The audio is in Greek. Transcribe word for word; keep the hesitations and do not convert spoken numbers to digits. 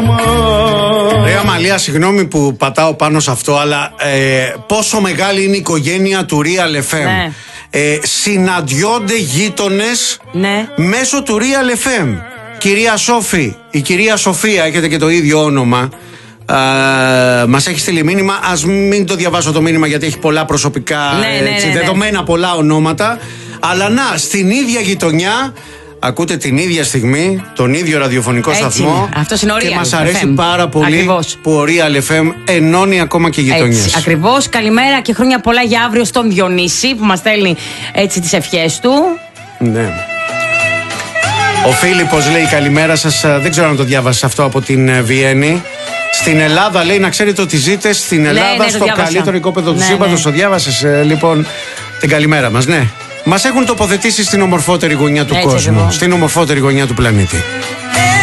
Ρε Αμαλία, συγγνώμη που πατάω πάνω σε αυτό, αλλά ε, πόσο μεγάλη είναι η οικογένεια του Real εφ εμ. Ναι. Ε, συναντιόνται γείτονες Ναι. μέσω του Real εφ εμ. Κυρία Σόφη, η κυρία Σοφία, έχετε και το ίδιο όνομα. Uh, μας έχει στείλει μήνυμα. Ας μην το διαβάσω το μήνυμα γιατί έχει πολλά προσωπικά, ναι, ναι, έτσι, ναι, ναι. δεδομένα, πολλά ονόματα. Αλλά να, στην ίδια γειτονιά ακούτε την ίδια στιγμή τον ίδιο ραδιοφωνικό Έτσι σταθμό. είναι. Αυτός είναι ο και Real μας αρέσει εφ εμ. πάρα πολύ. Ακριβώς. Που ο Real εφ εμ ενώνει ακόμα και γειτονιές. Ακριβώς. Καλημέρα και χρόνια πολλά για αύριο στον Διονύση που μας στέλνει έτσι τις ευχές του. Ναι. Ο Φίλιππος λέει καλημέρα σας. Δεν ξέρω αν το διάβασες αυτό από την Βιέννη. Στην Ελλάδα, λέει, να ξέρετε ότι ζείτε στην Ελλάδα, ναι, στο καλύτερο οικόπεδο του ναι, σύμπαντος. ναι. Το διάβασες, ε, λοιπόν, την καλημέρα μας, ναι. Μας έχουν τοποθετήσει στην ομορφότερη γωνιά του Έτσι, κόσμου, ακριβώς. στην ομορφότερη γωνιά του πλανήτη.